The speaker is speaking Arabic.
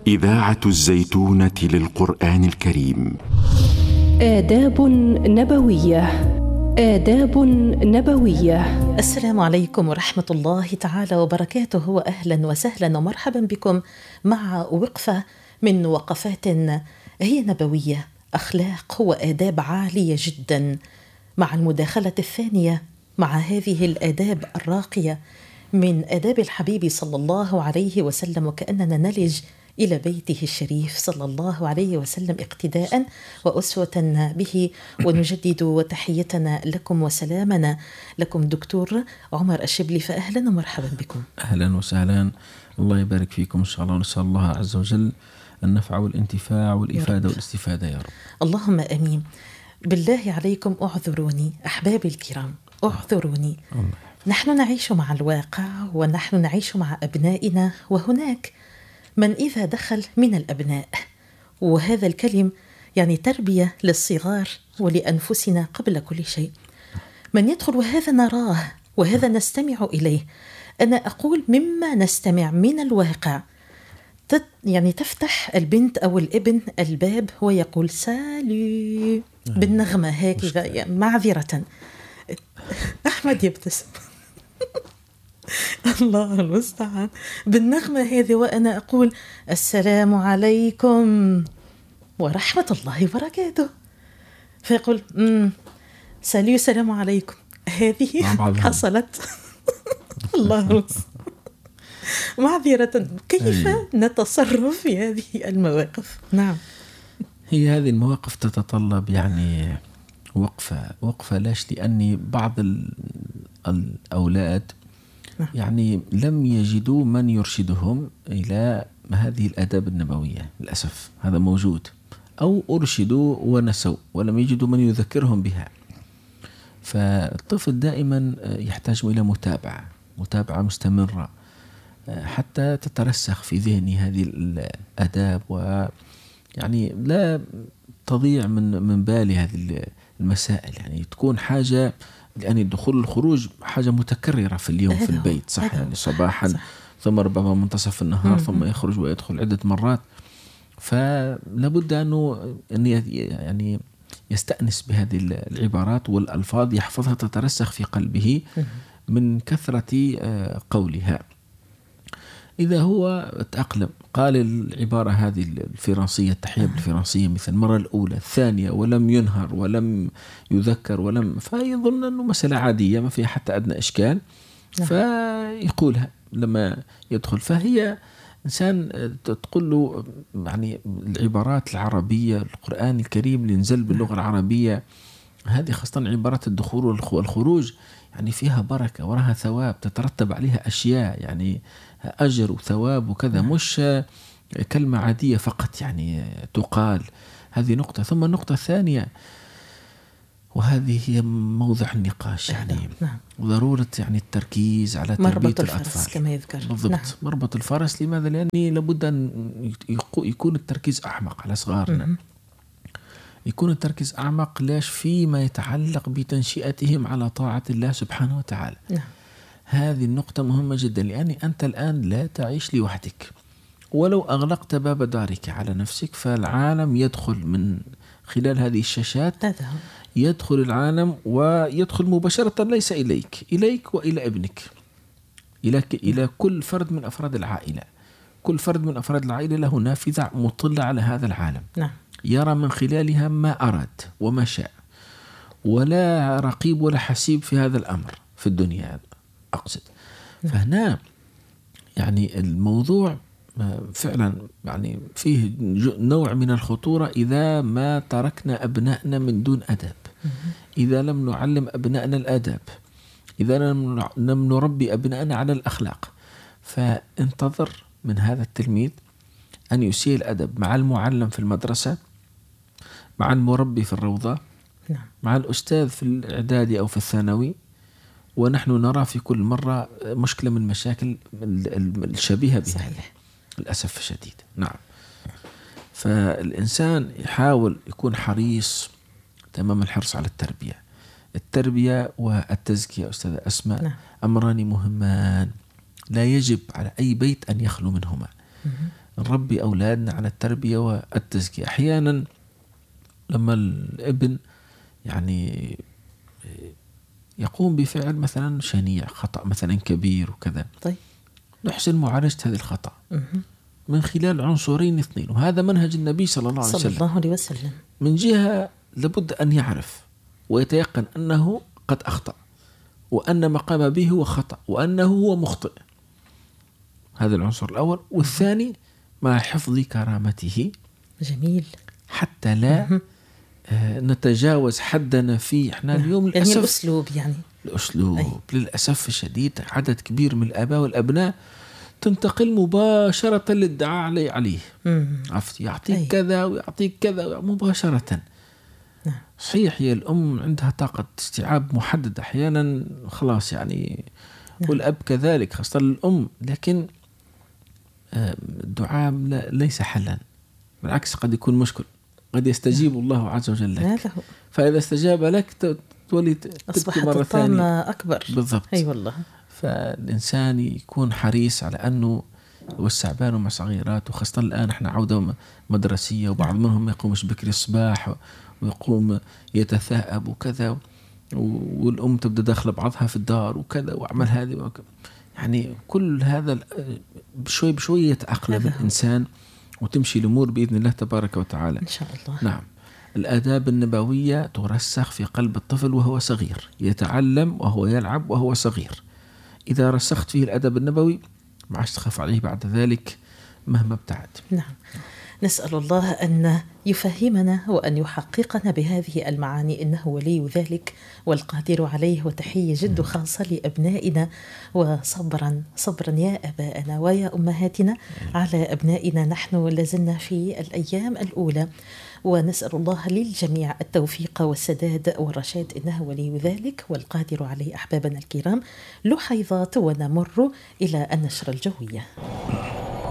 إذاعة الزيتونة للقرآن الكريم. آداب نبوية. آداب نبوية. السلام عليكم ورحمة الله تعالى وبركاته، وأهلا وسهلا ومرحبا بكم مع وقفة من وقفات هي نبوية، أخلاق وآداب عالية جدا، مع المداخلة الثانية مع هذه الآداب الراقية من آداب الحبيب صلى الله عليه وسلم، وكأننا نلج إلى بيته الشريف صلى الله عليه وسلم اقتداء وأسوة به. ونجدد تحيتنا لكم وسلامنا لكم دكتور عمر الشبلي، فأهلا ومرحبا بكم. أهلا وسهلا، الله يبارك فيكم إن شاء الله، ونسأل الله عز وجل النفع والانتفاع والإفادة والاستفادة يا رب. اللهم آمين. بالله عليكم أعذروني أحبابي الكرام، أعذروني. نحن نعيش مع الواقع ونحن نعيش مع أبنائنا، وهناك من إذا دخل من الأبناء، وهذا الكلم يعني تربية للصغار ولأنفسنا قبل كل شيء، من يدخل وهذا نراه وهذا نستمع إليه. أنا أقول مما نستمع من الواقع، يعني تفتح البنت أو الابن الباب ويقول سالو بالنغمة هكذا، يعني معذرة أحمد يبتسم الله المستعان بالنغمة هذه، وأنا أقول السلام عليكم ورحمة الله وبركاته، فيقول سالو السلام عليكم. هذه حصلت الله المستعان. معذرة، كيف نتصرف في هذه المواقف؟ نعم، هي هذه المواقف تتطلب يعني وقفة لاش، لأني بعض الأولاد يعني لم يجدوا من يرشدهم إلى هذه الآداب النبوية، للأسف هذا موجود، أو أرشدوا ونسوا ولم يجدوا من يذكرهم بها. فالطفل دائما يحتاج إلى متابعة مستمرة حتى تترسخ في ذهني هذه الآداب، ويعني لا تضيع من بالي هذه المسائل، يعني تكون حاجة، لأن الدخول والخروج حاجة متكررة في اليوم في البيت، صح؟ يعني صباحا صح. ثم ربما منتصف النهار ثم يخرج ويدخل عدة مرات، فلابد أنه يعني يستأنس بهذه العبارات والألفاظ، يحفظها تترسخ في قلبه من كثرة قولها. إذا هو تأقلم قال العبارة هذه الفرنسية، التحية بالفرنسية مثل المرة الأولى الثانية ولم ينهر ولم يذكر فيظن أنه مسألة عادية ما فيها حتى أدنى إشكال، فيقولها لما يدخل. فهي إنسان تقول له يعني العبارات العربية، القرآن الكريم اللي نزل باللغة العربية هذه، خاصة عبارات الدخول والخروج، يعني فيها بركة وراها ثواب تترتب عليها أشياء، يعني أجر وثواب وكذا، مش كلمة عادية فقط يعني تقال. هذه نقطة. ثم النقطة الثانية، وهذه هي موضع النقاش، يعني ضرورة يعني التركيز على تربية الأطفال كما يذكر. بالضبط. مربط الفرس. لماذا؟ لأني لابد أن يكون التركيز أعمق على صغارنا، يكون التركيز أعمق لاش فيما يتعلق بتنشئتهم على طاعة الله سبحانه وتعالى. هذه النقطة مهمة جدا، لأني أنت الآن لا تعيش لوحدك، ولو أغلقت باب دارك على نفسك فالعالم يدخل من خلال هذه الشاشات، يدخل العالم ويدخل مباشرة، ليس إليك وإلى ابنك، إلى كل فرد من أفراد العائلة. كل فرد من أفراد العائلة له نافذة مطلة على هذا العالم، يرى من خلالها ما أراد وما شاء، ولا رقيب ولا حسيب في هذا الأمر في الدنيا أقصد. فهنا يعني الموضوع فعلا يعني فيه نوع من الخطورة إذا ما تركنا أبنائنا من دون أدب، إذا لم نعلم أبنائنا الأدب، إذا لم نربي أبنائنا على الأخلاق. فانتظر من هذا التلميذ أن يسيء الأدب مع المعلم في المدرسة، مع المربي في الروضة، مع الأستاذ في الإعدادي أو في الثانوي، ونحن نرى في كل مرة مشكلة من المشاكل الشبيهة بهذا للأسف الشديد. نعم. فالإنسان يحاول يكون حريص تمام الحرص على التربية والتزكية. أستاذ أسماء، أمران مهمان لا يجب على أي بيت أن يخلو منهما. نربي أولادنا على التربية والتزكية. أحيانا لما الابن يعني يقوم بفعل مثلا شنيع، خطأ مثلا كبير وكذا، طيب نحسن معالجة هذا الخطأ من خلال عنصرين اثنين، وهذا منهج النبي صلى الله عليه وسلم. صلى الله عليه وسلم. من جهة لابد أن يعرف ويتيقن أنه قد أخطأ، وأن ما قام به هو خطأ، وأنه هو مخطئ. هذا العنصر الأول. والثاني مع حفظ كرامته. جميل. حتى لا نتجاوز حدنا فيه. احنا اليوم يعني للأسف الأسلوب، يعني الأسلوب للأسف الشديد عدد كبير من الآباء والأبناء تنتقل مباشرة للدعاء عليه. عرفت، يعطيك كذا ويعطيك كذا مباشرة. نعم. صحيح هي الأم عندها طاقة استيعاب محددة أحيانا، خلاص يعني. نعم. والأب كذلك، خاصة الأم. لكن الدعاء ليس حلا، بالعكس قد يكون مشكل. قد يستجيب الله عز وجل لك، فإذا استجاب لك تولي تبكي مرة ثانية أكبر. بالضبط. أي والله. فالإنسان يكون حريص على أنه يوسع باله مع صغيرات، وخاصة الآن احنا عودة مدرسية، وبعض منهم ما يقومش بكري الصباح ويقوم يتثاءب وكذا، والأم تبدأ داخل بعضها في الدار وكذا، وأعمل هذه يعني كل هذا بشوي بشوي يتأقلم الإنسان، وتمشي الأمور بإذن الله تبارك وتعالى إن شاء الله. نعم. الآداب النبوية ترسخ في قلب الطفل وهو صغير، يتعلم وهو يلعب وهو صغير. إذا رسخت فيه الأدب النبوي ما عادش تخاف عليه بعد ذلك مهما ابتعد. نعم. نسأل الله أن يفهمنا وأن يحققنا بهذه المعاني، إنه ولي ذلك والقادر عليه. وتحية جد خاصة لأبنائنا، وصبرا صبرا يا أباءنا ويا أمهاتنا على أبنائنا. نحن لازلنا في الأيام الأولى، ونسأل الله للجميع التوفيق والسداد والرشاد، إنه ولي ذلك والقادر عليه. أحبابنا الكرام، لحظات ونمر إلى النشرة الجوية.